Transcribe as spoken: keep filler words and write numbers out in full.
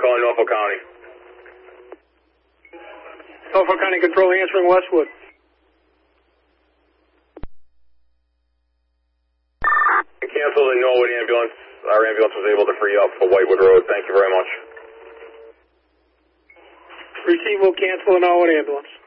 calling Norfolk County. Norfolk County Control answering Westwood. Cancel the Norwood ambulance. Our ambulance was able to free up for Whitewood Road. Thank you very much. Receive will cancel the Norwood ambulance.